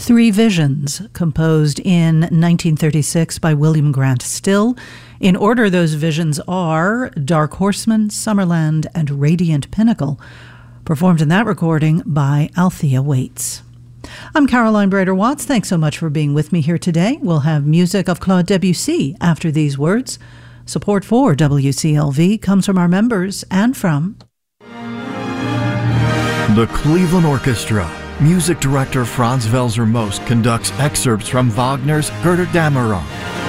Three Visions, composed in 1936 by William Grant Still. In order, those visions are Dark Horseman, Summerland, and Radiant Pinnacle, performed in that recording by Althea Waits. I'm Caroline Brader-Watts. Thanks so much for being with me here today. We'll have music of Claude Debussy after these words. Support for WCLV comes from our members and from the Cleveland Orchestra. Music director Franz Welser Most conducts excerpts from Wagner's Götterdämmerung.